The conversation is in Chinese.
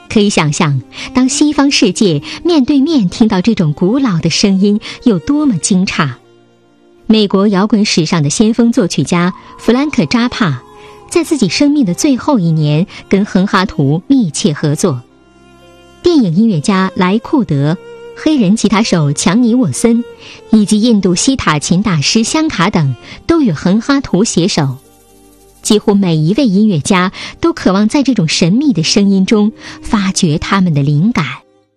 可以想象，当西方世界面对面听到这种古老的声音有多么惊诧。美国摇滚史上的先锋作曲家弗兰克·扎帕在自己生命的最后一年跟哼哈图密切合作，电影音乐家莱库德、黑人吉他手强尼沃森以及印度西塔琴大师香卡等都与哼哈图携手。几乎每一位音乐家都渴望在这种神秘的声音中发掘他们的灵感。